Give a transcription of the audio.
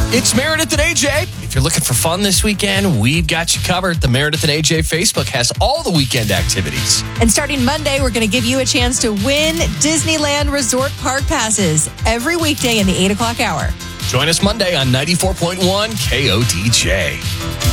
It's Meredith and AJ. If you're looking for fun this weekend, we've got you covered. The Meredith and AJ Facebook has all the weekend activities. And starting Monday, we're going to give you a chance to win Disneyland Resort Park Passes every weekday in the 8 o'clock hour. Join us Monday on 94.1 KOTJ.